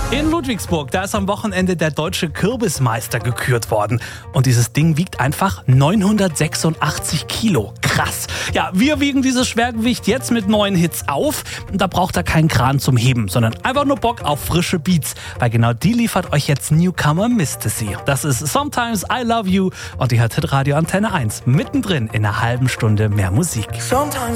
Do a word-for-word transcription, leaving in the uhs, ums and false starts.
In Ludwigsburg, da ist am Wochenende der deutsche Kürbismeister gekürt worden. Und dieses Ding wiegt einfach neunhundertsechsundachtzig Kilo. Krass. Ja, wir wiegen dieses Schwergewicht jetzt mit neuen Hits auf. Da braucht ihr keinen Kran zum Heben, sondern einfach nur Bock auf frische Beats. Weil genau die liefert euch jetzt Newcomer Mistasy. Das ist Sometimes I Love You und die hat Hitradio Antenne eins. Mittendrin in einer halben Stunde mehr Musik. Sometimes